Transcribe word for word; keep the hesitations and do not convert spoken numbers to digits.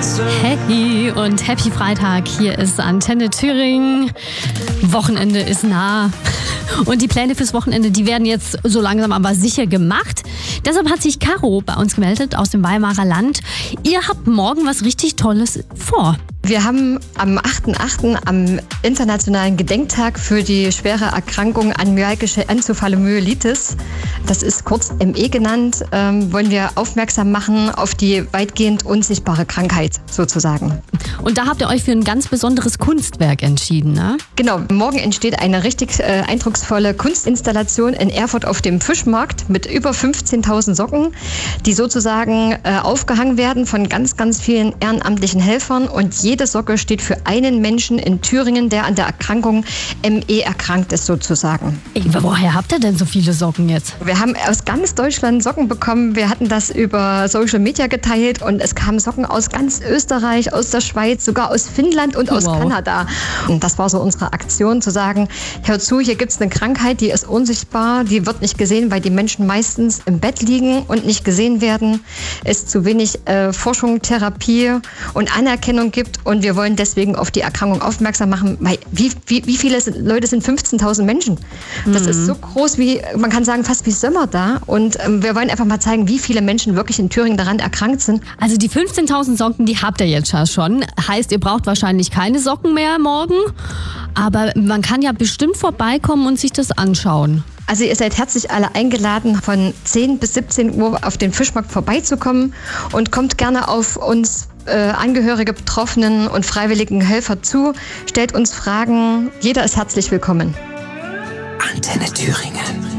Hey und Happy Freitag, hier ist Antenne Thüringen. Wochenende ist nah und die Pläne fürs Wochenende, die werden jetzt so langsam aber sicher gemacht. Deshalb hat sich Caro bei uns gemeldet aus dem Weimarer Land. Ihr habt morgen was richtig Tolles vor. Wir haben am achten achten am Internationalen Gedenktag für die schwere Erkrankung an myalgische Enzephalomyelitis, das ist kurz M E genannt, ähm, wollen wir aufmerksam machen auf die weitgehend unsichtbare Krankheit sozusagen. Und da habt ihr euch für ein ganz besonderes Kunstwerk entschieden, ne? Genau, morgen entsteht eine richtig äh, eindrucksvolle Kunstinstallation in Erfurt auf dem Fischmarkt mit über fünfzehntausend Socken, die sozusagen äh, aufgehangen werden von ganz, ganz vielen ehrenamtlichen Helfern, und jede Socke steht für einen Menschen in Thüringen, der an der Erkrankung M E erkrankt ist sozusagen. Ey, woher habt ihr denn so viele Socken jetzt? Wir haben aus ganz Deutschland Socken bekommen. Wir hatten das über Social Media geteilt und es kamen Socken aus ganz Österreich, aus der Schweiz, sogar aus Finnland und aus wow. Kanada. Und das war so unsere Aktion, zu sagen, hör zu, hier gibt es eine Krankheit, die ist unsichtbar, die wird nicht gesehen, weil die Menschen meistens im Bett liegen und nicht gesehen werden. Es zu wenig äh, Forschung, Therapie und Anerkennung gibt. Und wir wollen deswegen auf die Erkrankung aufmerksam machen. Weil wie, wie, wie viele Leute sind fünfzehntausend Menschen? Das mhm. ist so groß wie, man kann sagen, fast wie Sommer da. Und ähm, wir wollen einfach mal zeigen, wie viele Menschen wirklich in Thüringen daran erkrankt sind. Also die fünfzehntausend Socken, die habt ihr jetzt schon. Heißt, ihr braucht wahrscheinlich keine Socken mehr morgen. Aber man kann ja bestimmt vorbeikommen und sich das anschauen. Also ihr seid herzlich alle eingeladen, von zehn bis siebzehn Uhr auf den Fischmarkt vorbeizukommen, und kommt gerne auf uns äh, Angehörige, Betroffenen und freiwilligen Helfer zu. Stellt uns Fragen. Jeder ist herzlich willkommen. Antenne Thüringen.